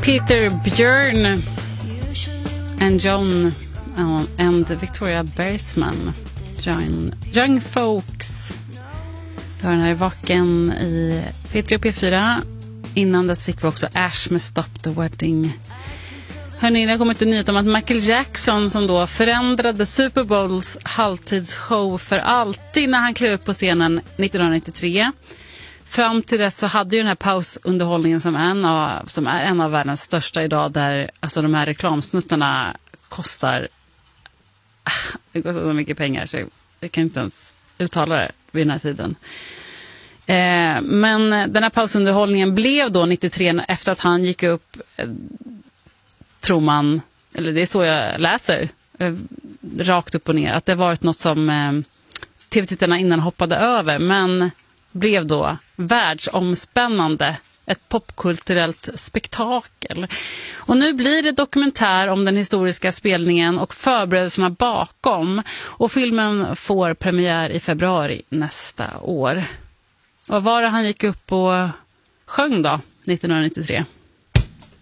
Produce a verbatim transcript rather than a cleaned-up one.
Peter Björn and John and Victoria Bersman, Young, young Folks. Det var den här vaken i P tre och P fyra. Innan dess fick vi också Ash med Stop the Wedding. Hörrni, det har kommit en nyhet om att Michael Jackson, som då förändrade Super Bowls halvtidsshow för alltid när han klev upp på scenen nittonhundranittiotre. Fram till dess så hade ju den här pausunderhållningen som, en av, som är en av världens största idag, där alltså de här reklamsnuttarna kostar, det kostar så mycket pengar så jag kan inte ens uttala det vid den här tiden. Eh, men den här pausunderhållningen blev då nittiotre efter att han gick upp, eh, tror man, eller det är så jag läser, eh, rakt upp och ner, att det varit något som eh, tv-tittarna innan hoppade över, men blev då världsomspännande, ett popkulturellt spektakel. Och nu blir det dokumentär om den historiska spelningen och förberedelserna bakom, och filmen får premiär i februari nästa år. Och var det han gick upp och sjöng då, nittonhundranittiotre?